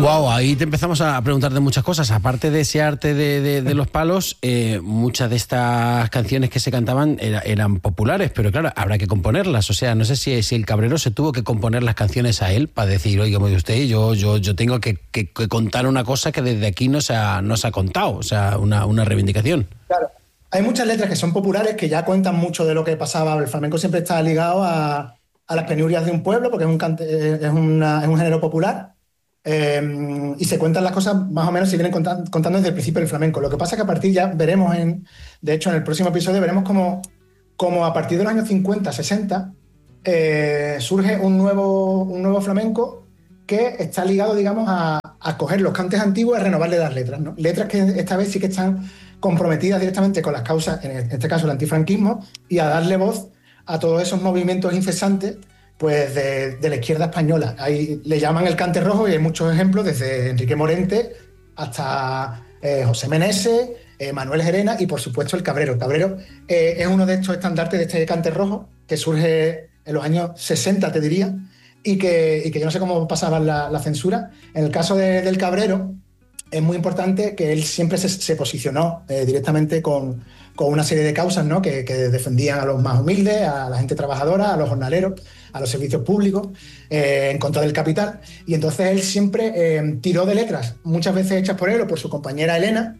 Wow, ahí te empezamos a preguntar de muchas cosas. Aparte de ese arte de los palos, muchas de estas canciones que se cantaban eran populares, pero claro, habrá que componerlas. O sea, no sé si el Cabrero se tuvo que componer las canciones a él para decir, oiga, usted, yo tengo que contar una cosa que desde aquí no se ha contado, o sea, una reivindicación. Claro. Hay muchas letras que son populares que ya cuentan mucho de lo que pasaba. El flamenco siempre está ligado a las penurias de un pueblo porque es un género popular. Y se cuentan las cosas más o menos, se vienen contando desde el principio del flamenco. Lo que pasa es que a partir ya veremos, de hecho en el próximo episodio veremos cómo a partir de los años 50, 60 surge un nuevo flamenco que está ligado, digamos, a coger los cantes antiguos y a renovarle las letras, ¿no? Letras que esta vez sí que están comprometidas directamente con las causas, en este caso el antifranquismo, y a darle voz a todos esos movimientos incesantes pues de la izquierda española. Ahí le llaman el cante rojo y hay muchos ejemplos, desde Enrique Morente hasta José Meneses, Manuel Gerena y, por supuesto, el Cabrero. El Cabrero es uno de estos estandartes de este cante rojo que surge en los años 60, te diría, y que yo no sé cómo pasaban la censura. En el caso del Cabrero, es muy importante que él siempre se posicionó directamente con una serie de causas, ¿no? que defendían a los más humildes, a la gente trabajadora, a los jornaleros, a los servicios públicos, en contra del capital. Y entonces él siempre tiró de letras, muchas veces hechas por él o por su compañera Elena,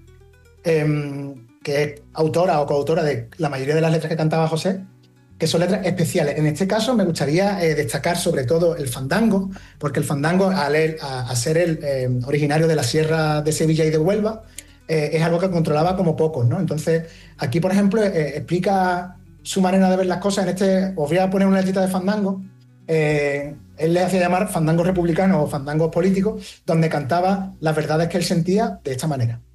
que es autora o coautora de la mayoría de las letras que cantaba José, que son letras especiales. En este caso me gustaría destacar sobre todo el fandango, porque el fandango, a ser el originario de la Sierra de Sevilla y de Huelva, es algo que controlaba como pocos, ¿no? Entonces, aquí, por ejemplo, explica su manera de ver las cosas. Os voy a poner una letrita de fandango. Él le hacía llamar fandangos republicanos o fandangos políticos, donde cantaba las verdades que él sentía de esta manera.